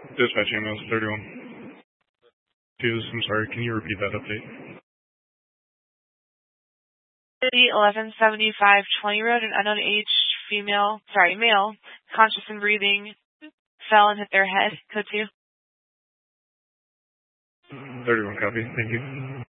Dispatch ambulance 31. I'm sorry, can you repeat that update? 1175 20 Road, an unknown age male, conscious and breathing, fell and hit their head. Code 2. 31, copy. Thank you.